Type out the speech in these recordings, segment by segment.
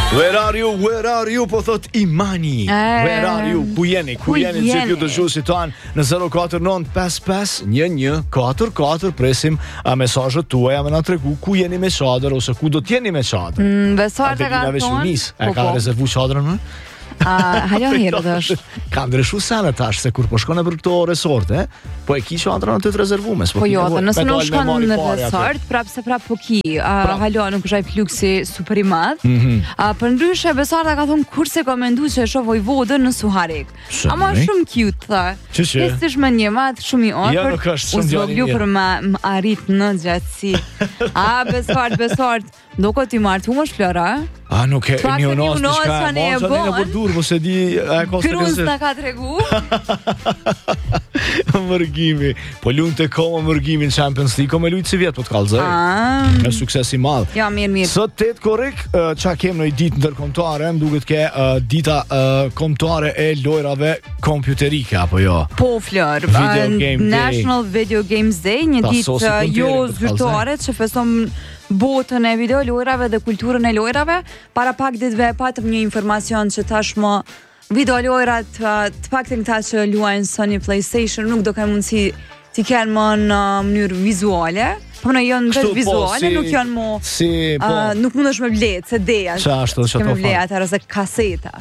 Where are you, po thot Imani. Where are you, ku jeni, që ju dëgjuesit tan në 049551144, presim mesazhet tuaja me na tregu ku jeni me çadër ose ku do të jeni me çadër. Besoj të ka thonë. Ka rezervuar çadrën më? Halo herë është. Ka ndryshuar sana tash se kur po shkon në për këto resorte, po e ki çadrën aty të rezervuar. Po jo, nëse nuk shkon në resort, prap po ki. Halo, nuk është ai fluksi super i madh. Për ndryshe Besarda ka thonë kurse ka menduar se e shoh Vojvodën në Suharik. Ama shumë cute tha. Është më një madh shumë i Ja, nuk është shumë djalë. Unë për më arrit në gjatësi. Besard, doko ti martuash Flora? Nuk e një unos të shka e për dur, po se di Kruz në ka të regu Mërgimi. Po lunë të koma mërgimin Champions League, me lujtë si vjetë, po të kalëzaj me sukses i madh. Ja, mirë. Sot 8 korrik, qa kem në i ditë ndërkombëtare, më duket ke dita kombëtare e lojrave kompjuterike, apo jo? Po, Flor, National Video Games Day, një ditë jo zyrtare që feston botën e videolojrave dhe kulturën e lojrave. Para pak ditëve patëm një informacion që tashmë videolojrat të paktën këta që luajnë Sony PlayStation nuk do kanë mundësi t'i kenë më në mënyrë vizuale. Po në janë vetë vizuale, nuk janë më nuk mundesh me bletë, CD-a. Ç'ashtu që to fal. Atë ose kaseta.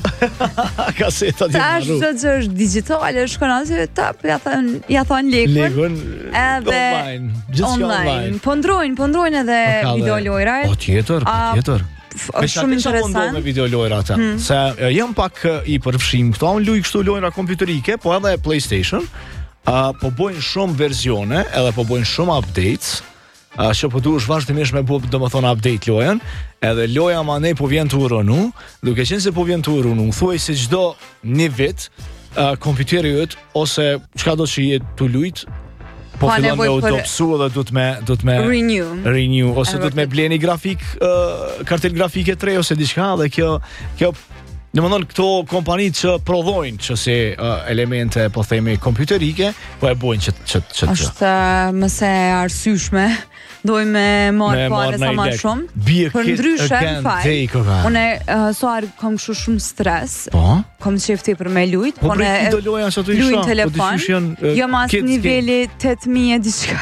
Kaseta di. Tash çdo që është digjitale, shkon aty tap ja thon lekun. Edhe online. Po ndrojnë edhe videolojrat. Po tjetër. Është shumë interesant me videolojrat ata. Se jam pak i përfshim këto, unë luaj kështu lojra kompjuterike, po edhe PlayStation. Po bojnë shumë versione, edhe po bojnë shumë updates. Që po duhesh vazhdimisht me bëj domethënë update lojën, edhe loja manej po vjen të urënu, duke qenë se po vjen të urënu, thuaj se çdo një vit kompjuteri yt ose çka do që jetë tu lujt, po fillon me autopsu dhe do të me renew ose do të me bleni grafik, kartel grafike 3 ose diçka, dhe kjo domethënë këto kompanitë që prodhojnë që si elemente, po themi, kompjuterike, po e bojnë që është mëse arsyeshme, dojmë marrë pare sa ma shumë. Për ndryshe, une soar kom kështu shumë stres, kom qefti për me lujt, po ne lujnë telefon, jo mas niveli 8.000 e diçka.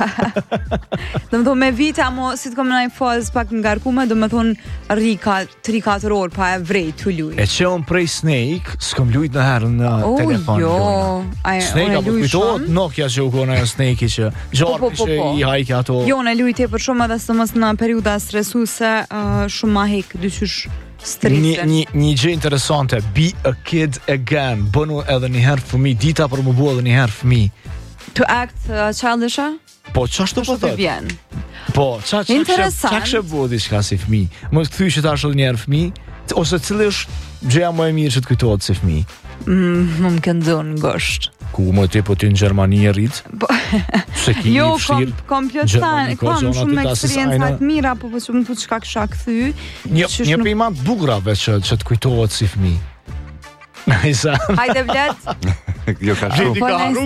Do më thonë me vite, amo si të kom në fazë pak ngarkume, do më thonë rika 3-4 orë pa e vrej të lujt. E që unë prej Snake, s'kom lujt në herë në telefon. Snake apo kujtohet Nokia që u kona jo Snake që gjarë që i hajke ato. Jo, në lujt e për shumë edhe së mësë në periuda stresuse, shumë ma hek, dyqysh stresën. Një gjë interesante, be a kid again, bënu edhe njëherë fëmi, dita për më bu edhe njëherë fëmi. To act childisha? Po, qashtu po thot? Po, qa kështë bu diçka si fëmi? Më të këthy që ta është edhe njëherë fëmi, ose cili është gjëja më e mirë që të kujtohet si fëmi? Më këndonë ngosht. Ku më ti po ti në Gjermani e rritë? Jo, kom pjotësan, kom shumë eksperiencat mira, po që më të qka kësha këthy. Një për ima të bugrave që të kujtohet si fëmi. Hajde vlet. Jo ka shumë.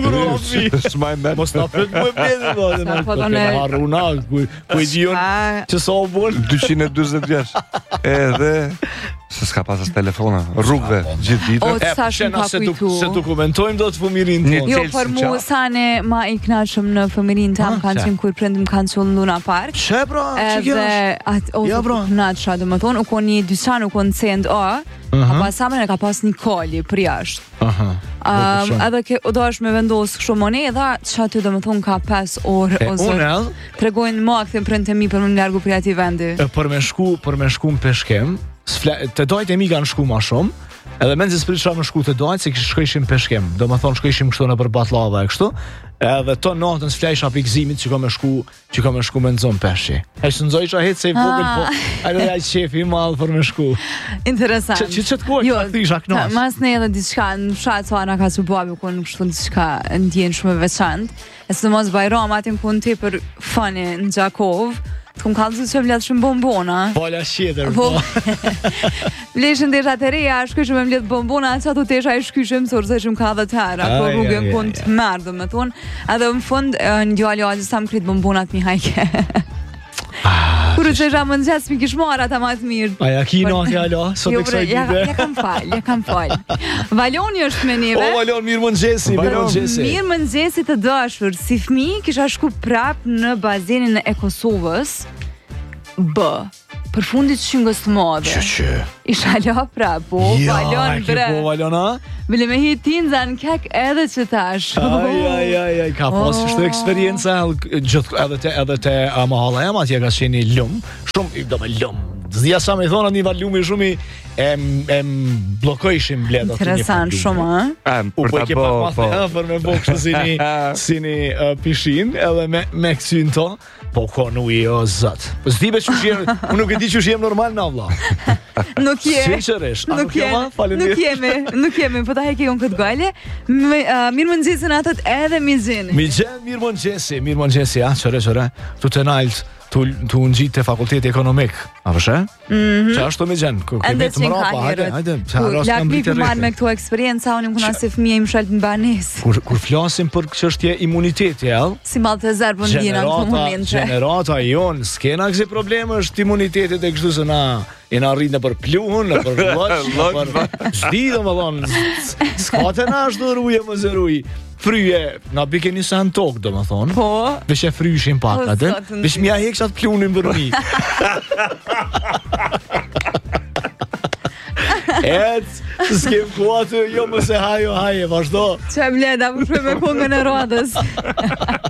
Mos na pyet më bledhe, Haruna, ku i dion që sa u bon 240 vjeç. Edhe se s'ka pasas telefona, rrugëve gjithë ditën. Se dokumentojmë do të fëmirin tonë. Jo, për mu sane ma i knaqëm në fëmirin tam kanë qenë kur prendëm kanë qëllë në Luna Park. Që bra, që kjerash? Ja bra. Knaqësha dhe më thonë, u konë një dyqan, u konë cend a pasamën e ka pas një kolli për jashtë. Edhe do është me vendosë kështu moneda, që aty dhe më thonë ka 5 orë ose tregojnë ma këthim prend të mi për më njargu për ati vendi. Për me shku në peshkem, të dojt e mi kanë shku ma shumë, edhe men zisë pritësha me shku të dojt, se shkojshim peshkem, do më thonë shkojshim kështu në për Batlava e kështu, edhe të natën s'flejsha pikzimit që ka me shku me nëzon peshi. E shë nëzojsha hetë se i vogël, po ajdo ja i qefi malë për me shku. Interesant. Që të kohë që thysha knas? Mas ne edhe diçka, në fshatë sa ana ka që babi, ku në kështu diçka ndjenë shumë veçant, e së mos Bajram atin ku në ti për fani në Gjakov, të kom kallëzu që vletë shumë bombona. Pola shqeder, po. Vleshën desha të reja, shkyshëm e mletë bombona, që ato tesha e shkyshëm, sërë se shumë ka dhe të herë, ato rrugën kënë të mërë, dhe me thonë, edhe më fund, në gjallë sa më kritë bombonat mi hajke. Kur u çesha mëngjes mi kish marr ata më të mirë. Aja kino alo, sot e kësaj ditë. Ja kam fal. Valoni është me neve. O Valon, mirëmëngjesi. Mirëmëngjesi të dashur. Si fëmijë kisha shku prap në bazenin e Kosovës. Përfundit shingës të madhe. Që. Isha la prap, Valon bre. Po Valon, a? Bile me hitin zan kek edhe që tash. Aj, ka pas shtë eksperienca edhe te mahalla ema, atje ka qeni lum. Shumë, do me lum. Zdia sa me thonë, një lumi shumë e blokojshim bledat. Interesant shumë, a? U po ke pak mas të hëfër me bo kështë si një pishin, edhe me kësyn to, po konu i o zëtë. Po s'di be që shiem, unë nuk e di që shiem normal në vla. Nuk je. Sinqeresht, a nuk jema? Nuk jemi, po ta heki unë këtë gale. Mirë më nëzisin atët edhe mizin. Mirë më nëgjesi, a, qëre, tu të nalt, tu në gjitë të fakulteti ekonomik, a vëshe? Që ashtu me gjenë, kemi të mrapa, hajde, lakmi për marrë me këto eksperienca, unë këna se fëmija im shaltë në banes. Kur flasim për çështje imuniteti, si malë të zërë për ndina në të momente. Generata jonë, s'kena kësi probleme është imunitetit e kështu se na e na rritë në për pluhën, në për vloq, në për zdi dhe më thonë, s'kate na është dhe ruje më zëruj. Fryje, na bike një sen tokë, do më thonë. Po. Vesh e fryshin pak, atë. Vesh mja hekshat plunin bërmi. S'kem ku atë, jo më se hajo, haje, vazhdo. Që e bleda, përshme me kongën e rodës.